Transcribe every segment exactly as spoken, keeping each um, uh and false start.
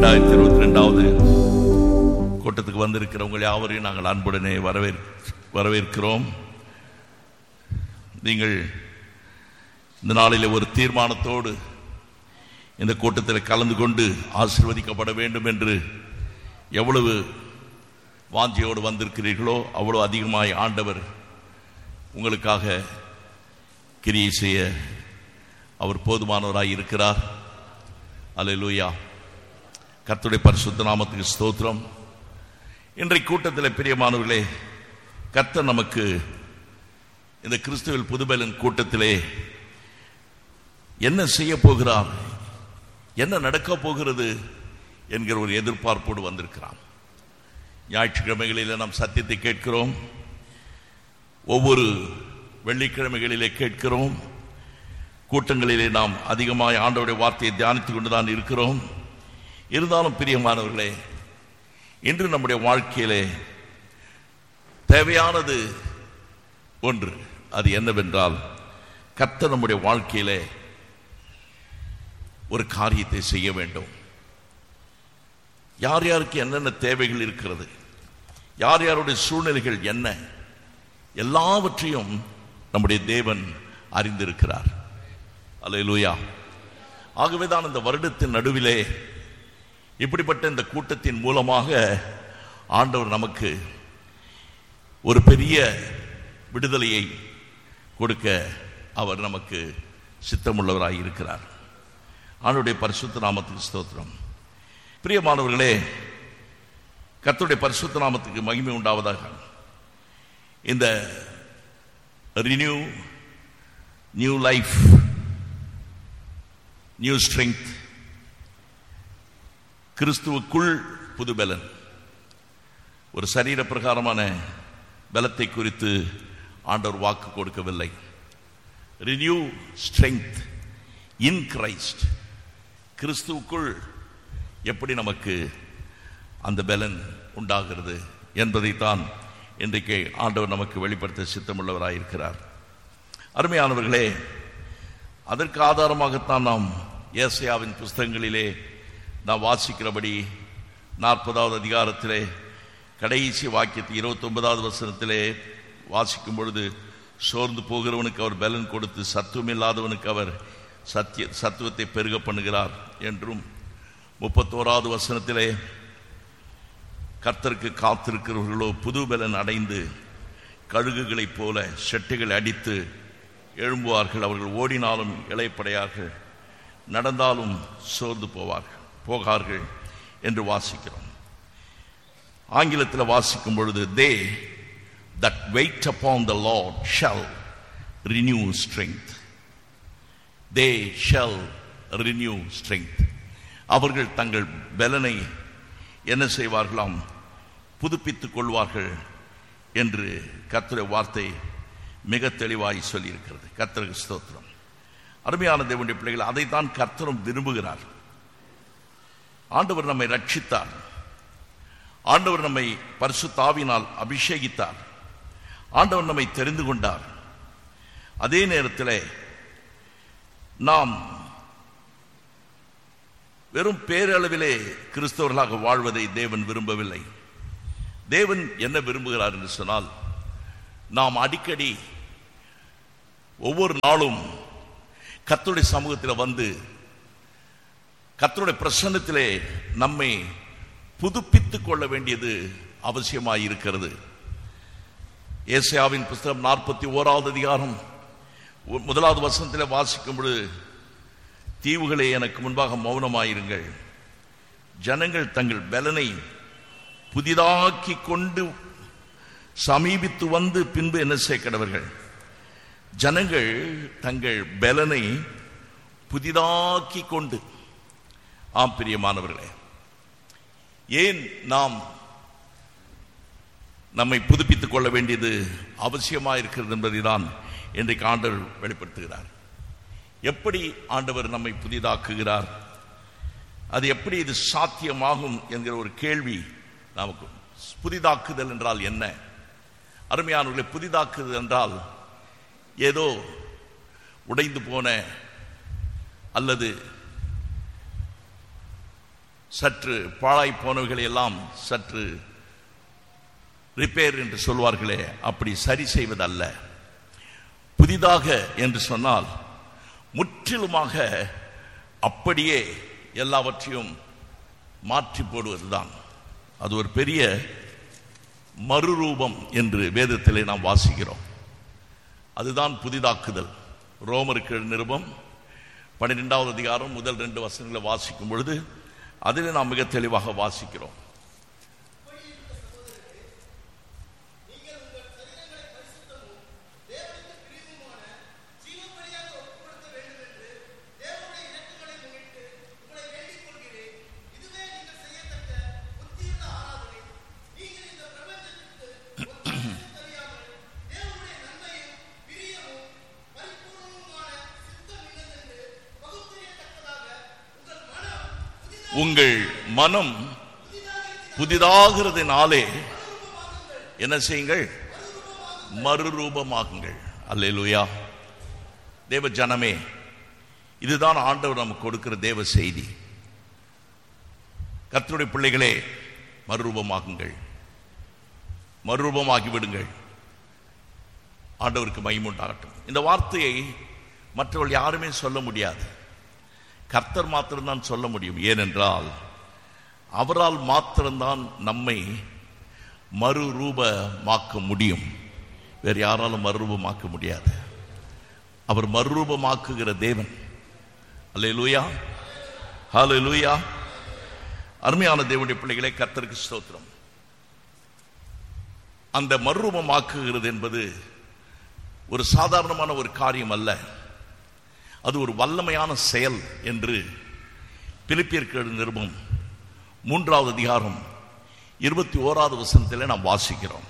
இரண்டாயிரத்தி இருபத்தி ரெண்டாவது கூட்டத்துக்கு வந்திருக்கிறவங்க யாவரையும் நாங்கள் அன்புடனே வரவே வரவேற்கிறோம். நீங்கள் இந்த நாளில் ஒரு தீர்மானத்தோடு இந்த கூட்டத்தில் கலந்து கொண்டு ஆசீர்வதிக்கப்பட வேண்டும் என்று எவ்வளவு வாஞ்சியோடு வந்திருக்கிறீர்களோ அவ்வளவு அதிகமாய் ஆண்டவர் உங்களுக்காக கிரியை செய்ய அவர் போதுமானவராய் இருக்கிறார். அல்லேலூயா. கர்த்தருடைய பரிசுத்த நாமத்துக்கு ஸ்தோத்திரம். இன்றைய கூட்டத்தில் பிரியமானவர்களே, கர்த்தர் நமக்கு இந்த கிறிஸ்துவில் புதுபலன் கூட்டத்திலே என்ன செய்ய போகிறார், என்ன நடக்க போகிறது என்கிற ஒரு எதிர்பார்ப்போடு வந்திருக்கிறான். ஞாயிற்றுக்கிழமைகளில் நாம் சத்தியத்தை கேட்கிறோம், ஒவ்வொரு வெள்ளிக்கிழமைகளிலே கேட்கிறோம், கூட்டங்களிலே நாம் அதிகமாக ஆண்டவருடைய வார்த்தையை தியானித்துக் கொண்டுதான் இருக்கிறோம். இருந்தாலும் பிரியமானவர்களே, இன்று நம்முடைய வாழ்க்கையிலே தேவையானது ஒன்று. அது என்னவென்றால், கர்த்தர் நம்முடைய வாழ்க்கையிலே ஒரு காரியத்தை செய்ய வேண்டும். யார் யாருக்கு என்னென்ன தேவைகள் இருக்கிறது, யார் யாருடைய சூழ்நிலைகள் என்ன, எல்லாவற்றையும் நம்முடைய தேவன் அறிந்திருக்கிறார். அல்லேலூயா. ஆகவேதான் இந்த வருடத்தின் நடுவிலே இப்படிப்பட்ட இந்த கூட்டத்தின் மூலமாக ஆண்டவர் நமக்கு ஒரு பெரிய விடுதலையை கொடுக்க அவர் நமக்கு சித்தமுள்ளவராய் இருக்கிறார். ஆண்டவருடைய பரிசுத்த நாமத்துக்கு ஸ்தோத்திரம். பிரியமானவர்களே, கர்த்தருடைய பரிசுத்த நாமத்துக்கு மகிமை உண்டாவதாக. இந்த renew, new life, new strength, கிறிஸ்துவுக்குள் புது பலன், ஒரு சரீர பிரகாரமான பலத்தை குறித்து ஆண்டவர் வாக்கு கொடுக்கவில்லை. ரினியூ ஸ்ட்ரெங்த் இன் கிரைஸ்ட், கிறிஸ்துவுக்குள் எப்படி நமக்கு அந்த பலன் உண்டாகிறது என்பதைத்தான் இன்றைக்கு ஆண்டவர் நமக்கு வெளிப்படுத்த சித்தமுள்ளவராயிருக்கிறார். அருமையானவர்களே, அதற்கு ஆதாரமாகத்தான் நாம் ஏசாயாவின் புஸ்தகங்களிலே நாம் வாசிக்கிறபடி நாற்பதாவது அதிகாரத்திலே கடைசி வாக்கியத்தை இருபத்தி ஒன்பதாவது வசனத்திலே வாசிக்கும் பொழுது, சோர்ந்து போகிறவனுக்கு அவர் பலன் கொடுத்து சத்துவம் இல்லாதவனுக்கு அவர் சத்திய சத்துவத்தை பெருக பண்ணுகிறார் என்றும், முப்பத்தோராவது வசனத்திலே கர்த்தருக்கு காத்திருக்கிறவர்களோ புது பலன் அடைந்து கழுகுகளைப் போல செட்டைகள் அடித்து எழும்புவார்கள், அவர்கள் ஓடினாலும் இளைப்படையார்கள், நடந்தாலும் சோர்ந்து போவார்கள் போகார்கள் என்று வாசிக்கிறோம். ஆங்கிலத்தில் வாசிக்கும் பொழுது, they that wait upon the Lord shall renew strength. They shall renew strength. அவர்கள் தங்கள் பலனை என்ன செய்வார்களாம், புதுப்பித்துக் கொள்வார்கள் என்று கர்த்தருடைய வார்த்தை மிக தெளிவாய் சொல்லியிருக்கிறது. கர்த்தருக்கு ஸ்தோத்திரம். அருமையான தேவனுடைய பிள்ளைகள், அதைத்தான் கர்த்தரும் விரும்புகிறார். ஆண்டவர் நம்மை ரட்சித்தார், ஆண்டவர் நம்மை பரிசுத்த ஆவியினால் அபிஷேகித்தார், ஆண்டவர் நம்மை தெரிந்து கொண்டார். அதே நேரத்தில் நாம் வெறும் பேரளவிலே கிறிஸ்தவர்களாக வாழ்வதை தேவன் விரும்பவில்லை. தேவன் என்ன விரும்புகிறார் என்று சொன்னால், நாம் அடிக்கடி ஒவ்வொரு நாளும் கர்த்தருடைய சமூகத்தில் வந்து கர்த்தருடைய பிரசன்னத்திலே நம்மை புதுப்பித்துக் கொள்ள வேண்டியது அவசியமாய் இருக்கிறது. ஏசாயாவின் புஸ்தகம் நாற்பத்தி ஓராவது அதிகாரம் முதலாவது வசனத்திலே வாசிக்கும் பொழுது, தீவுகளே எனக்கு முன்பாக மௌனமாயிருங்கள், ஜனங்கள் தங்கள் பலனை புதிதாக்கி கொண்டு சமீபித்து வந்து பின்பு என்ன செய்கிறவர்கள். ஜனங்கள் தங்கள் பலனை புதிதாக்கி கொண்டு. ஆம் பிரியமானவர்களே, ஏன் நாம் நம்மை புதுப்பித்துக் கொள்ள வேண்டியது அவசியமாக இருக்கிறது என்பதை தான் இன்றைக்கு ஆண்டவர் வெளிப்படுத்துகிறார். எப்படி ஆண்டவர் நம்மை புதிதாக்குகிறார், அது எப்படி இது சாத்தியமாகும் என்கிற ஒரு கேள்வி நமக்கு. புதிதாக்குதல் என்றால் என்ன? அருமையானவர்களை, புதிதாக்குதல் என்றால் ஏதோ உடைந்து போன அல்லது சற்று பாழாய் போனவைகளை எல்லாம் சற்று ரிப்பேர் என்று சொல்வார்களே, அப்படி சரி செய்வதல்ல. புதிதாக என்று சொன்னால் முற்றிலுமாக அப்படியே எல்லாவற்றையும் மாற்றி போடுவதுதான். அது ஒரு பெரிய மறுரூபம் என்று வேதத்திலே நாம் வாசிக்கிறோம். அதுதான் புதிதாக்குதல். ரோமருக்கு நிருபம் பன்னிரெண்டாவது அதிகாரம் முதல் ரெண்டு வசனங்களை வாசிக்கும் பொழுது அதிலே நாம் மிக தெளிவாக வாசிக்கிறோம். உங்கள் மனம் புதிதாகிறதுனாலே என்ன செய்யுங்கள்? மறுரூபமாகுங்கள். அல்லேலூயா. தேவ ஜனமே, இதுதான் ஆண்டவர் நமக்கு கொடுக்கிற தேவ செய்தி. கர்த்தருடைய பிள்ளைகளே, மறுரூபமாகுங்கள், மறுரூபமாகி விடுங்கள். ஆண்டவருக்கு மகிமை உண்டாகட்டும். இந்த வார்த்தையை மற்றவர்கள் யாருமே சொல்ல முடியாது. கர்த்தர் மாத்திரம்தான் சொல்ல முடியும். ஏனென்றால் அவரால் மாத்திரம்தான் நம்மை மறுரூபமாக்க முடியும். வேறு யாராலும் மறுரூபமாக்க முடியாது. அவர் மறுரூபமாக்குகிற தேவன். அல்லேலூயா, ஹல்லேலூயா. அருமையான தேவனுடைய பிள்ளைகளே, கர்த்தருக்கு ஸ்தோத்திரம். அந்த மறுரூபமாக்குகிறது என்பது ஒரு சாதாரணமான ஒரு காரியம் அல்ல. அது ஒரு வல்லமையான செயல் என்று பிலிப்பியர் நிருபம் மூன்றாவது அதிகாரம் இருபத்தி ஓராவது வசனத்திலே நாம் வாசிக்கிறோம்.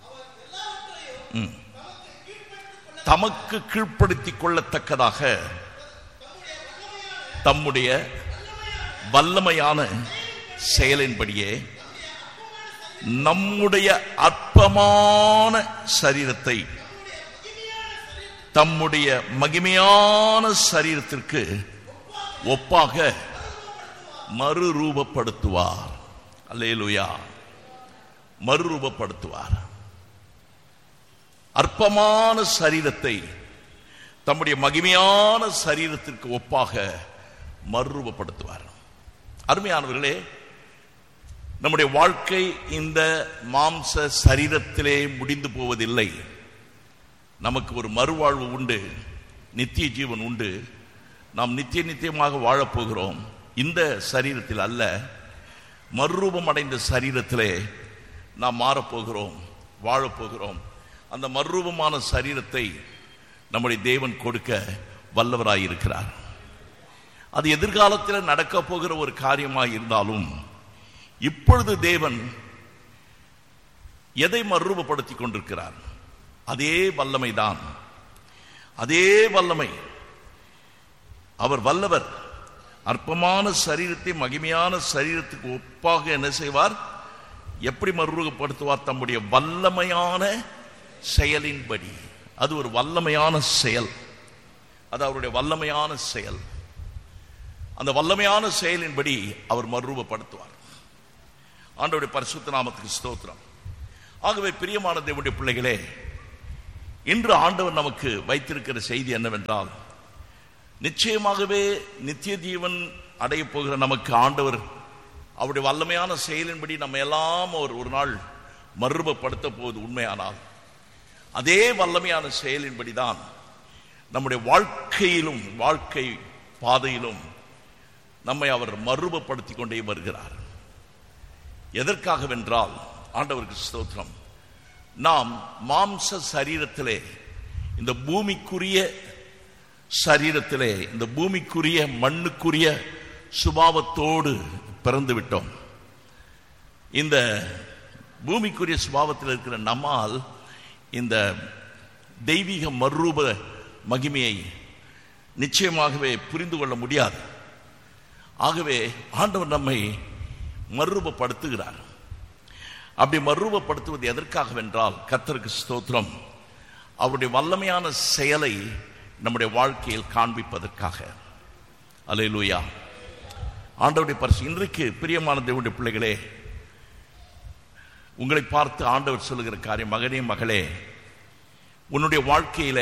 தமக்கு கீழ்ப்படுத்திக் கொள்ளத்தக்கதாக தம்முடைய வல்லமையான செயலின்படியே நம்முடைய அற்பமான சரீரத்தை தம்முடைய மகிமையான சரீரத்திற்கு ஒப்பாக மறுரூபப்படுத்துவார். அல்லேலூயா. மறுரூபப்படுத்துவார். அற்பமான சரீரத்தை தம்முடைய மகிமையான சரீரத்திற்கு ஒப்பாக மறுரூபப்படுத்துவார். அருமையானவர்களே, நம்முடைய வாழ்க்கை இந்த மாம்ச சரீரத்திலே முடிந்து போவதில்லை. நமக்கு ஒரு மறுவாழ்வு உண்டு, நித்திய ஜீவன் உண்டு. நாம் நித்திய நித்தியமாக வாழப்போகிறோம். இந்த சரீரத்தில் அல்ல, மறுரூபம் அடைந்த சரீரத்திலே நாம் மாறப்போகிறோம், வாழப்போகிறோம். அந்த மறுரூபமான சரீரத்தை நம்முடைய தேவன் கொடுக்க வல்லவராயிருக்கிறார். அது எதிர்காலத்தில் நடக்க போகிற ஒரு காரியமாக இருந்தாலும் இப்பொழுது தேவன் எதை மறுரூபப்படுத்திக் கொண்டிருக்கிறார்? அதே வல்லமைதான். அதே வல்லமை. அவர் வல்லவர். அற்பமான சரீரத்தை மகிமையான சரீரத்துக்கு ஒப்பாக என்ன செய்வார்? எப்படி மறுரூபப்படுத்துவார்? தம்முடைய வல்லமையான செயலின்படி. அது ஒரு வல்லமையான செயல். அது அவருடைய வல்லமையான செயல். அந்த வல்லமையான செயலின்படி அவர் மறுரூபப்படுத்துவார். ஆண்டவருடைய பரிசுத்த நாமத்துக்கு ஸ்தோத்திரம். ஆகவே பிரியமான தேவனுடைய பிள்ளைகளே, இன்று ஆண்டவர் நமக்கு வைத்திருக்கிற செய்தி என்னவென்றால், நிச்சயமாகவே நித்திய ஜீவன் அடைய போகிற நமக்கு ஆண்டவர் அவருடைய வல்லமையான செயலின்படி நம்ம எல்லாம் ஒரு ஒரு நாள் மறுரூபப்படுத்த போவது உண்மையானால், அதே வல்லமையான செயலின்படிதான் நம்முடைய வாழ்க்கையிலும் வாழ்க்கை பாதையிலும் நம்மை அவர் மறுரூபப்படுத்திக் கொண்டே வருகிறார். எதற்காகவென்றால், ஆண்டவருக்கு ஸ்தோத்திரம், நாம் மாம்ச சரீரத்திலே, இந்த பூமிக்குரிய சரீரத்திலே, இந்த பூமிக்குரிய மண்ணுக்குரிய சுபாவத்தோடு பிறந்து விட்டோம். இந்த பூமிக்குரிய சுபாவத்தில் இருக்கிற நம்மால் இந்த தெய்வீக மறுரூப மகிமையை நிச்சயமாகவே புரிந்து கொள்ள முடியாது. ஆகவே ஆண்டவர் நம்மை மறுரூபப்படுத்துகிறார். அப்படி மறுரூபப்படுத்துவது எதற்காகவென்றால், கர்த்தருக்கு ஸ்தோத்திரம், அவருடைய வல்லமையான செயலை நம்முடைய வாழ்க்கையில் காண்பிப்பதற்காக. அல்லேலூயா. ஆண்டவருடைய பரிசு. இன்றைக்கு பிரியமான தேவனுடைய பிள்ளைகளே, உங்களை பார்த்து ஆண்டவர் சொல்லுகிற காரியம், மகனே மகளே, உன்னுடைய வாழ்க்கையில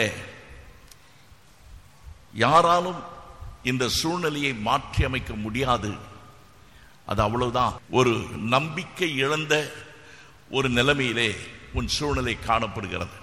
யாராலும் இந்த சூழ்நிலையை மாற்றி அமைக்க முடியாது. அது அவ்வளவுதான். ஒரு நம்பிக்கை இழந்த ஒரு நிலைமையிலே உன் சூழ்நிலை காணப்படுகிறது.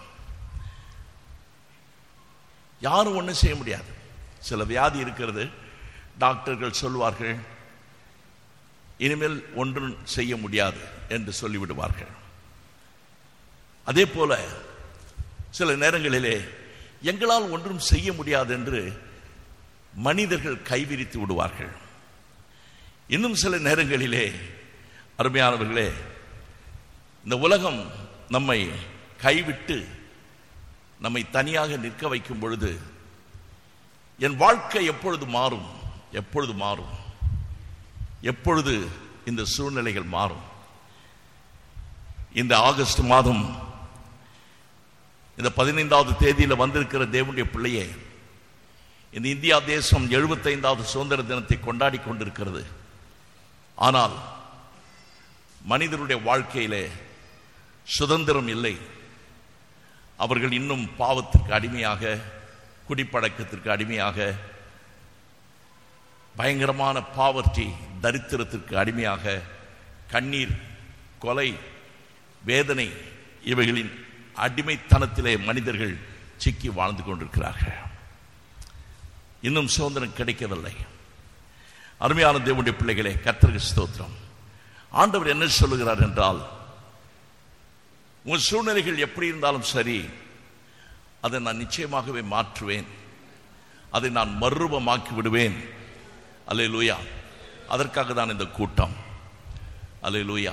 யாரும் ஒன்றும் செய்ய முடியாது. சில வியாதி இருக்கிறது, டாக்டர்கள் சொல்வார்கள் இனிமேல் ஒன்றும் செய்ய முடியாது என்று சொல்லிவிடுவார்கள். அதே போல சில நேரங்களிலே எங்களால் ஒன்றும் செய்ய முடியாது என்று மனிதர்கள் கைவிரித்து விடுவார்கள். இன்னும் சில நேரங்களிலே அருமையானவர்களே, இந்த உலகம் நம்மை கைவிட்டு நம்மை தனியாக நிற்க வைக்கும் பொழுது என் வாழ்க்கை எப்பொழுது மாறும், எப்பொழுது மாறும், எப்பொழுது இந்த சூழ்நிலைகள் மாறும்? இந்த ஆகஸ்ட் மாதம் இந்த பதினைந்தாவது தேதியில் வந்திருக்கிற தேவனுடைய பிள்ளையே, இந்த இந்தியா தேசம் எழுபத்தைந்தாவது சுதந்திர தினத்தை கொண்டாடி கொண்டிருக்கிறது. ஆனால் மனிதருடைய வாழ்க்கையிலே சுதந்திரம் இல்லை. அவர்கள் இன்னும் பாவத்திற்கு அடிமையாக, குடிப்பழக்கத்திற்கு அடிமையாக, பயங்கரமான பாவர்ட்டி, தரித்திரத்திற்கு அடிமையாக, கண்ணீர், கொலை, வேதனை, இவைகளின் அடிமைத்தனத்திலே மனிதர்கள் சிக்கி வாழ்ந்து கொண்டிருக்கிறார்கள். இன்னும் சுதந்திரம் கிடைக்கவில்லை. அருமையான தேவனுடைய பிள்ளைகளே, கர்த்தருக்கு ஸ்தோத்திரம். ஆண்டவர் என்ன சொல்லுகிறார் என்றால், உன் சூழ்நிலைகள் எப்படி இருந்தாலும் சரி, அதை நான் நிச்சயமாகவே மாற்றுவேன், அதை நான் மறுரூபமாக்கி விடுவேன். அல்லேலூயா. அதற்காக தான் இந்த கூட்டம். அல்லேலூயா.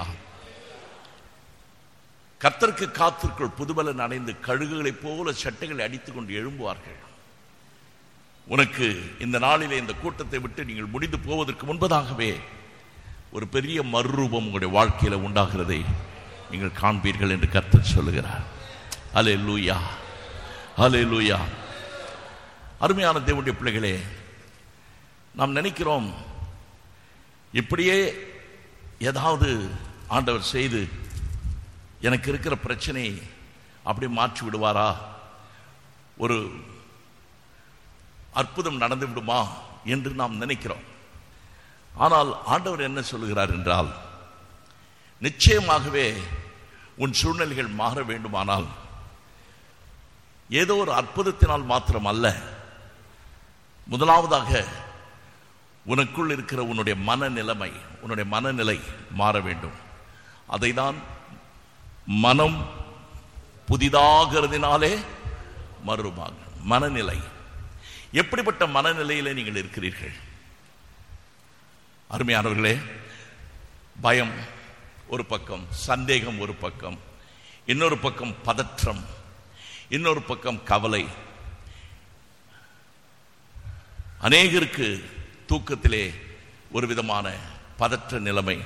கர்த்தருக்கு காத்திருக்கள் புதுபலன் அடைந்து கழுகுகளைப் போல சட்டைகளை அடித்துக் கொண்டு எழும்புவார்கள். உனக்கு இந்த நாளிலே இந்த கூட்டத்தை விட்டு நீங்கள் முடிந்து போவதற்கு முன்பதாகவே ஒரு பெரிய மறுரூபம் உங்களுடைய வாழ்க்கையில உண்டாகிறதை நீங்கள் காண்பீர்கள் என்று கர்த்தர் சொல்லுகிறார். அல்லேலூயா, அல்லேலூயா. அருமையான தேவனுடைய பிள்ளைகளே, நாம் நினைக்கிறோம் இப்படியே ஏதாவது ஆண்டவர் செய்து எனக்கு இருக்கிற பிரச்சனை அப்படி மாற்றி விடுவாரா, ஒரு அற்புதம் நடந்து விடுமா என்று நாம் நினைக்கிறோம். ஆனால் ஆண்டவர் என்ன சொல்லுகிறார் என்றால், நிச்சயமாகவே உன் சூழ்நிலைகள் மாற வேண்டுமானால் ஏதோ ஒரு அற்புதத்தினால் மாத்திரம் அல்ல, முதலாவதாக உனக்குள் இருக்கிற உன்னுடைய மனநிலைமை, உன்னுடைய மனநிலை மாற வேண்டும். அதை தான் மனம் புதிதாகிறதுனாலே மறுபாக மனநிலை. எப்படிப்பட்ட மனநிலையிலே நீங்கள் இருக்கிறீர்கள்? அருமையானவர்களே, பயம் ஒரு பக்கம், சந்தேகம் ஒரு பக்கம், இன்னொரு பக்கம் பதற்றம், இன்னொரு பக்கம் கவலை. அநேகருக்கு தூக்கத்திலே ஒரு விதமான பதற்ற நிலைமை,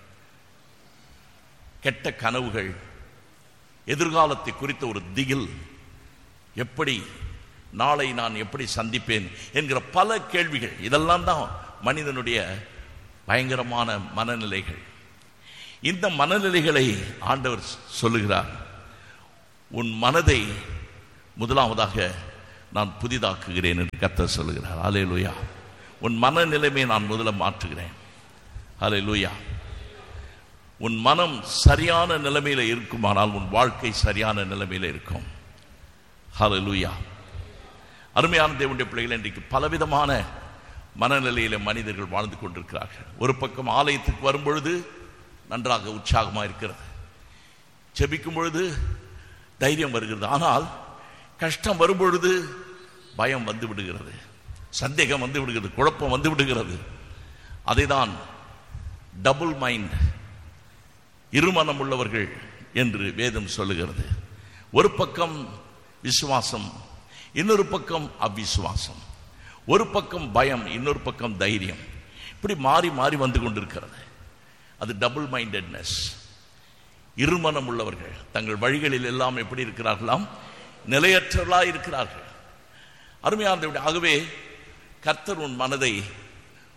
கெட்ட கனவுகள், எதிர்காலத்தை குறித்த ஒரு திகில், எப்படி நாளை நான் எப்படி சந்திப்பேன் என்கிற பல கேள்விகள். இதெல்லாம் தான் மனிதனுடைய பயங்கரமான மனநிலைகள். இந்த மனநிலைகளை ஆண்டவர் சொல்லுகிறார், உன் மனதை முதலாவதாக நான் புதிதாக்குகிறேன் என்று கர்த்தர் சொல்லுகிறார். அல்லேலூயா. உன் மனநிலைமையை நான் முதல்ல மாற்றுகிறேன். அல்லேலூயா. உன் மனம் சரியான நிலைமையில இருக்குமானால் உன் வாழ்க்கை சரியான நிலைமையில இருக்கும். அல்லேலூயா. அருமையான தேவனுடைய பிள்ளைகள், இன்றைக்கு பலவிதமான மனநிலையில மனிதர்கள் வாழ்ந்து கொண்டிருக்கிறார்கள். ஒரு பக்கம் ஆலயத்துக்கு வரும்பொழுது நன்றாக உற்சாகமாக இருக்கிறது, ஜெபிக்கும் பொழுது தைரியம் வருகிறது. ஆனால் கஷ்டம் வரும்பொழுது பயம் வந்து விடுகிறது, சந்தேகம் வந்து விடுகிறது, குழப்பம் வந்து விடுகிறது. அதைதான் டபுள் மைண்ட், இருமனம் உள்ளவர்கள் என்று வேதம் சொல்லுகிறது. ஒரு பக்கம் விசுவாசம், இன்னொரு பக்கம் அவிசுவாசம். ஒரு பக்கம் பயம், இன்னொரு பக்கம் தைரியம். இப்படி மாறி மாறி வந்து கொண்டிருக்கிறது. அது டபுள் மைண்டட்னஸ். இருமனம் உள்ளவர்கள் தங்கள் வழிகளில் எல்லாம் எப்படி இருக்கிறார்களாம்? நிலையற்றவர்களாக இருக்கிறார்கள். அருமையான, ஆகவே கர்த்தர் உன் மனதை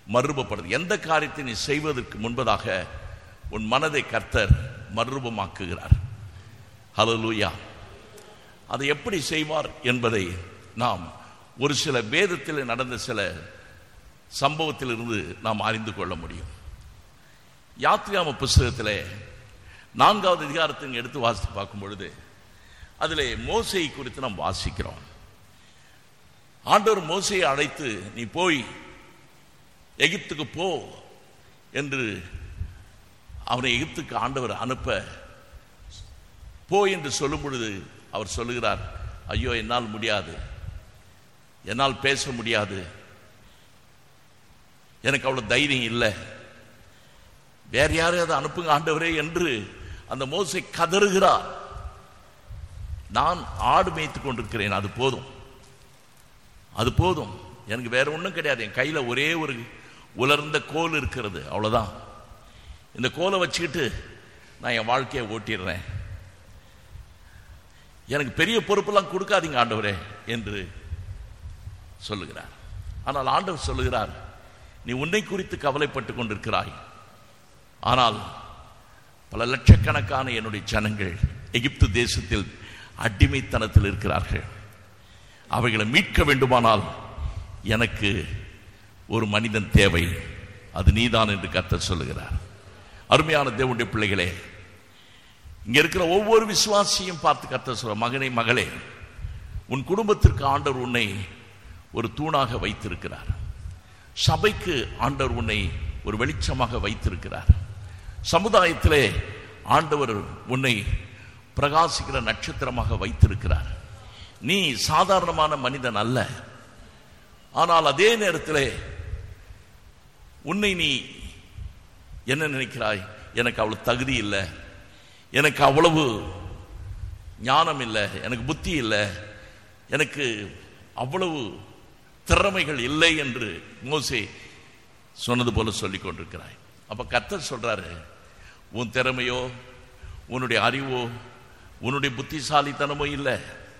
மறுரூபப்படுது. எந்த காரியத்தை நீ செய்வதற்கு முன்பதாக உன் மனதை கர்த்தர் மறுரூபமாக்குகிறார். ஹல்லேலூயா. அதை எப்படி செய்வார் என்பதை நாம் ஒரு சில வேதத்தில் நடந்த சில சம்பவத்திலிருந்து நாம் அறிந்து கொள்ள முடியும். யாத்ராகம புஸ்தகத்தில் நான்காவது அதிகாரத்தை எடுத்து வாசித்து பார்க்கும் பொழுது அதிலே மோசேயை குறித்து நாம் வாசிக்கிறோம். ஆண்டவர் மோசேயை அழைத்து நீ போய் எகிப்துக்கு போ என்று அவனை எகிப்துக்கு ஆண்டவர் அனுப்ப போ என்று சொல்லும் பொழுது அவர் சொல்லுகிறார், ஐயோ என்னால் முடியாது, என்னால் பேச முடியாது, எனக்கு அவ்வளவு தைரியம் இல்லை, வேற யாரையாவது அனுப்புங்க ஆண்டவரே என்று அந்த மோசே கதறுகிறார். நான் ஆடு மேய்த்து கொண்டிருக்கிறேன், அது போதும், அது போதும், எனக்கு வேற ஒன்றும் கிடையாது, என் கையில ஒரே ஒரு உலர்ந்த கோல் இருக்கிறது, அவ்வளவுதான், இந்த கோலை வச்சுக்கிட்டு நான் என் வாழ்க்கையை ஓட்டிடுறேன், எனக்கு பெரிய பொறுப்பெல்லாம் கொடுக்காதீங்க ஆண்டவரே என்று சொல்லுகிறார். ஆனால் ஆண்டவர் சொல்லுகிறார், நீ உன்னை குறித்து கவலைப்பட்டு கொண்டிருக்கிறாய், ஆனால் பல லட்சக்கணக்கான என்னுடைய ஜனங்கள் எகிப்து தேசத்தில் அடிமைத்தனத்தில் இருக்கிறார்கள், அவைகளை மீட்க வேண்டுமானால் எனக்கு ஒரு மனிதன் தேவை, அது நீதான் என்று கர்த்தர் சொல்லுகிறார். அருமையான தேவனுடைய பிள்ளைகளே, இங்க இருக்கிற ஒவ்வொரு விசுவாசியும் பார்த்து கர்த்தர் சொல்ற, மகனே மகளே, உன் குடும்பத்திற்கு ஆண்டவர் உன்னை ஒரு தூணாக வைத்திருக்கிறார், சபைக்கு ஆண்டவர் உன்னை ஒரு வெளிச்சமாக வைத்திருக்கிறார், சமுதாயத்திலே ஆண்டவர் உன்னை பிரகாசிக்கிற நட்சத்திரமாக வைத்திருக்கிறார். நீ சாதாரணமான மனிதன் அல்ல. ஆனால் அதே நேரத்தில் உன்னை நீ என்ன நினைக்கிறாய், எனக்கு அவ்வளவு தகுதி இல்லை, எனக்கு அவ்வளவு ஞானம் இல்லை, எனக்கு புத்தி இல்லை, எனக்கு அவ்வளவு திறமைகள் இல்லை என்று மோசே சொன்னது போல சொல்லிக் கொண்டிருக்கிறாய். அப்ப கர்த்தர் சொல்றாரு, உன் திறமையோ உன்னுடைய அறிவோ உன்னுடைய புத்திசாலித்தனமோ இல்லை.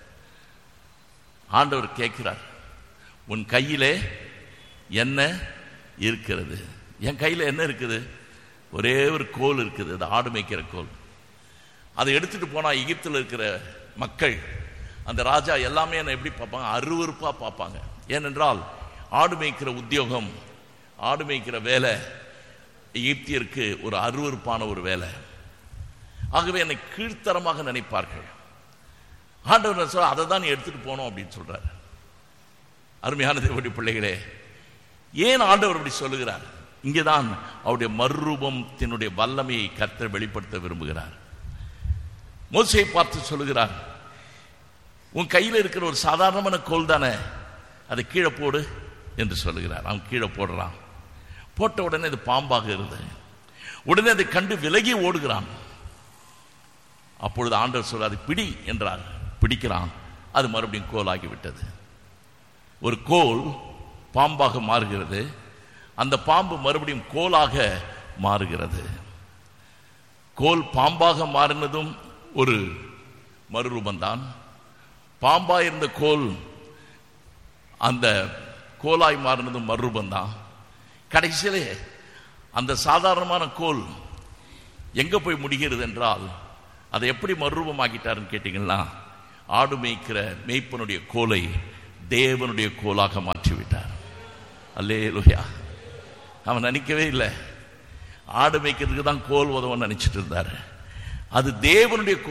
ஆண்டவர் கேட்கிறார், உன் கையிலே என்ன இருக்கிறது? என் கையில என்ன இருக்குது? ஒரே ஒரு கோல் இருக்குது, அது ஆடு மேய்க்கிற கோல். அதை எடுத்துட்டு போனா எகிப்தில் இருக்கிற மக்கள், அந்த ராஜா எல்லாமே என்ன எப்படி பார்ப்பாங்க? அருவருப்பா பார்ப்பாங்க. ஏனென்றால் ஆடு மேய்க்கிற உத்தியோகம், ஆடு மேய்க்கிற வேலை எகிப்தியருக்கு ஒரு அருவருப்பான ஒரு வேலை. ஆகவே என்னை கீழ்த்தரமாக நினைப்பார்கள். ஆண்டவர் சொல்ல, அதை தான் நீ எடுத்துட்டு போனோம் அப்படின்னு சொல்றார். அருமையான தேவனுடைய பிள்ளைகளே, ஏன் ஆண்டவர் அப்படி சொல்லுகிறார்? இங்கேதான் அவருடைய மறுரூபத்தினுடைய வல்லமையை கர்த்தர் வெளிப்படுத்த விரும்புகிறார். மோசேயை பார்த்து சொல்லுகிறார், உன் கையில் இருக்கிற ஒரு சாதாரணமான கோல் தானே, அதை கீழே போடு என்று சொல்லுகிறார். அவன் கீழே போடுறான். போட்ட உடனே அது பாம்பாக இருந்தது. உடனே அதை கண்டு விலகி ஓடுகிறான். அப்பொழுது ஆண்டவர் சொல்ல, அதை பிடி என்றார். பிடிக்கிறான், அது மறுபடியும் கோலாகி விட்டது. ஒரு கோல் பாம்பாக மாறுகிறது, அந்த பாம்பு மறுபடியும் கோலாக மாறுகிறது. கோல் பாம்பாக மாறினதும் ஒரு மறுரூபந்தான். பாம்பாய் இருந்த கோல் அந்த கோலாய் மாறினதும் மறுரூபந்தான். கடைசியிலே அந்த சாதாரணமான கோல் எங்க போய் முடிகிறது என்றால், அதை எப்படி மறுரூபமாக்கிட்டாருன்னு கேட்டீங்கன்னா, ஆடு மேய்க்கிற மேய்ப்பனுடைய கோலை தேவனுடைய கோலாக மாற்றிவிட்டார். அல்லேலூயா. அவன் நினைக்கவே இல்லை, ஆடு மேய்க்கிறதுக்கு தான் கோல் உதவன்னு நினைச்சிட்டு இருந்தாரு. அது தேவனுடைய